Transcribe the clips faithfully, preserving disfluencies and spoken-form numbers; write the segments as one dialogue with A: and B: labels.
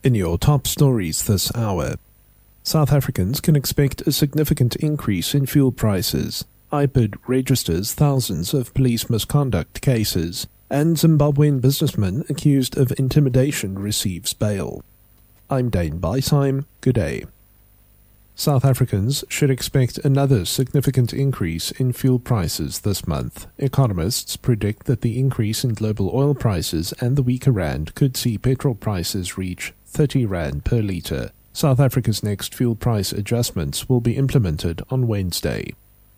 A: In your top stories this hour, South Africans can expect a significant increase in fuel prices. I P I D registers thousands of police misconduct cases, and Zimbabwean businessman accused of intimidation receives bail. I'm Dane Beisheim. Good day. South Africans should expect another significant increase in fuel prices this month. Economists predict that the increase in global oil prices and the weaker rand could see petrol prices reach thirty rand per litre. South Africa's next fuel price adjustments will be implemented on Wednesday.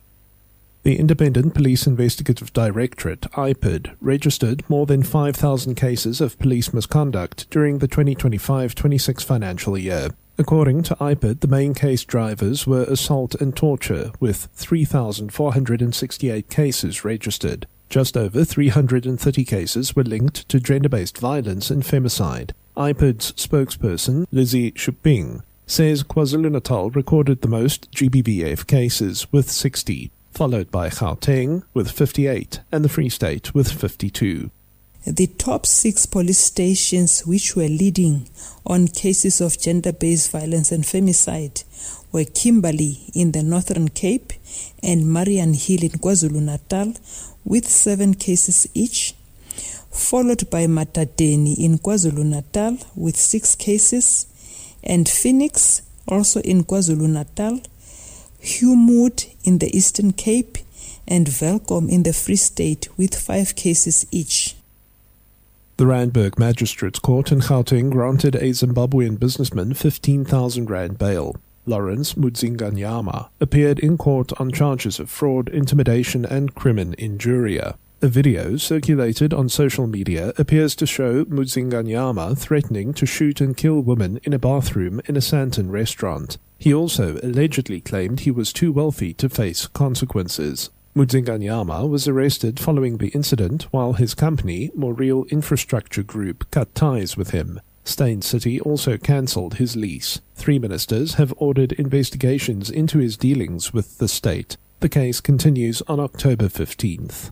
A: The Independent Police Investigative Directorate, I P I D, registered more than five thousand cases of police misconduct during the twenty twenty-five twenty-six financial year. According to I P I D, the main case drivers were assault and torture, with three thousand four hundred sixty-eight cases registered. Just over three hundred thirty cases were linked to gender-based violence and femicide. I P I D's spokesperson, Lizzie Shuping, says KwaZulu-Natal recorded the most G B V F cases with sixty, followed by Gauteng with fifty-eight and the Free State with fifty-two.
B: The top six police stations which were leading on cases of gender-based violence and femicide were Kimberley in the Northern Cape and Mariannhill in KwaZulu-Natal with seven cases each, followed by Matadeni in KwaZulu-Natal with six cases, and Phoenix, also in KwaZulu-Natal, Humood in the Eastern Cape, and Welkom in the Free State with five cases each.
A: The Randburg Magistrates Court in Gauteng granted a Zimbabwean businessman fifteen thousand rand bail. Lawrence Mudzinganyama appeared in court on charges of fraud, intimidation, and crimen injuria. A video circulated on social media appears to show Mudzinganyama threatening to shoot and kill women in a bathroom in a Santon restaurant. He also allegedly claimed he was too wealthy to face consequences. Mudzinganyama was arrested following the incident while his company, Moreal Infrastructure Group, cut ties with him. Steyn City also cancelled his lease. Three ministers have ordered investigations into his dealings with the state. The case continues on October fifteenth.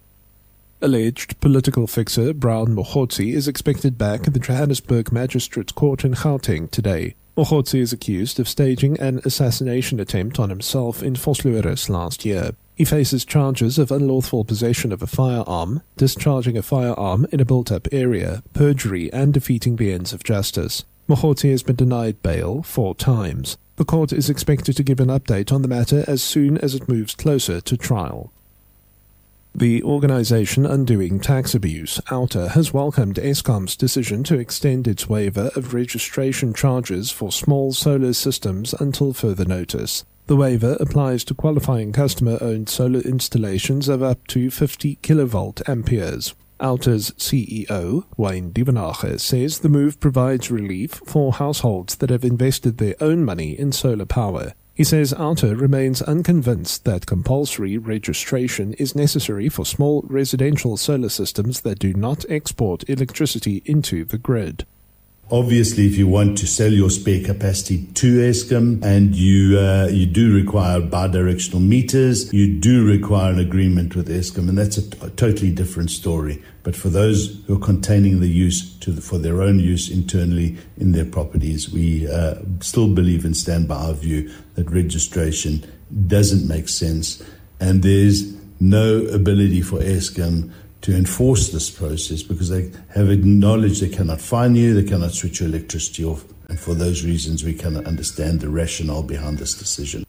A: Alleged political fixer Brown Mogotsi is expected back at the Johannesburg Magistrates Court in Gauteng today. Mogotsi is accused of staging an assassination attempt on himself in Vosloorus last year. He faces charges of unlawful possession of a firearm, discharging a firearm in a built-up area, perjury, and defeating the ends of justice. Mogotsi has been denied bail four times. The court is expected to give an update on the matter as soon as it moves closer to trial. The organization Undoing Tax Abuse, OUTA, has welcomed Eskom's decision to extend its waiver of registration charges for small solar systems until further notice. The waiver applies to qualifying customer-owned solar installations of up to fifty kilovolt amperes. OUTA's C E O, Wayne Dievenage, says the move provides relief for households that have invested their own money in solar power. He says OUTA remains unconvinced that compulsory registration is necessary for small residential solar systems that do not export electricity into the grid.
C: Obviously, if you want to sell your spare capacity to Eskom and you uh, you do require bidirectional meters, you do require an agreement with Eskom, and that's a, t- a totally different story. But for those who are containing the use to the, for their own use internally in their properties, we uh, still believe and stand by our view that registration doesn't make sense, and there's no ability for Eskom to enforce this process because they have acknowledged they cannot fine you, they cannot switch your electricity off, and for those reasons we cannot understand the rationale behind this decision.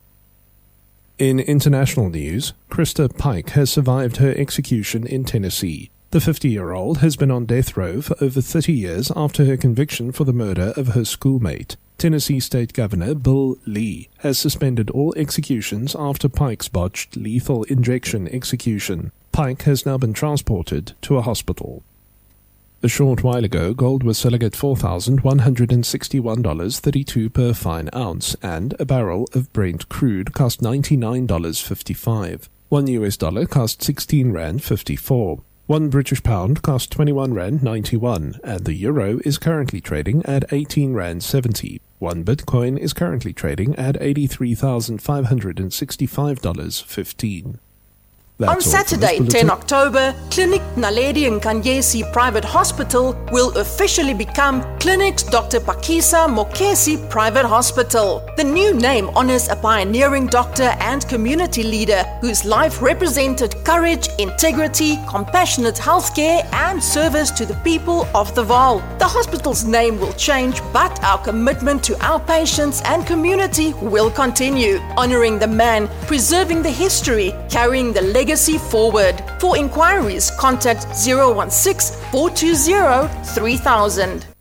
A: In international news, Krista Pike has survived her execution in Tennessee. The fifty-year-old has been on death row for over thirty years after her conviction for the murder of her schoolmate. Tennessee State Governor Bill Lee has suspended all executions after Pike's botched lethal injection execution. Pike has now been transported to a hospital. A short while ago, gold was selling at four thousand one hundred sixty-one dollars and thirty-two cents per fine ounce, and a barrel of Brent crude cost ninety-nine dollars and fifty-five cents. One U S dollar cost sixteen rand fifty-four. One British pound cost twenty-one rand ninety-one, and the euro is currently trading at eighteen rand seventy. One Bitcoin is currently trading at eighty-three thousand five hundred sixty-five dollars and fifteen cents. That's
D: On
A: all for
D: Saturday,
A: this
D: ten
A: bulletin.
D: October, Clinic Naledi Nkanyesi Private Hospital will officially become Clinics Doctor Pakisa Mokesi Private Hospital. The new name honors a pioneering doctor and community leader whose life represented courage, integrity, compassionate healthcare, and service to the people of the Vaal. The hospital's name will change, but our commitment to our patients and community will continue, honoring the man, preserving the history, carrying the legacy forward. For inquiries, contact zero one six, four two zero, three thousand.